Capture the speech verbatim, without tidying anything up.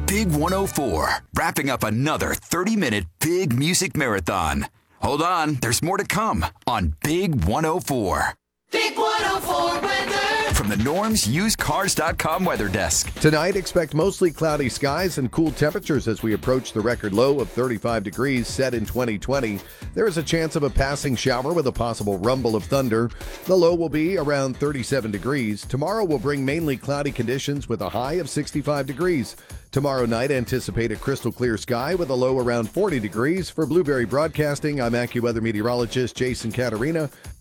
Big one oh four, wrapping up another thirty-minute big music marathon. Hold on, there's more to come on Big one oh four. Big one oh four weather. From the Norms Used Cars dot com weather desk. Tonight, expect mostly cloudy skies and cool temperatures as we approach the record low of thirty-five degrees set in twenty twenty. There is a chance of a passing shower with a possible rumble of thunder. The low will be around thirty-seven degrees. Tomorrow will bring mainly cloudy conditions with a high of sixty-five degrees. Tomorrow night, anticipate a crystal clear sky with a low around forty degrees. For Blueberry Broadcasting, I'm AccuWeather meteorologist Jason Caterina.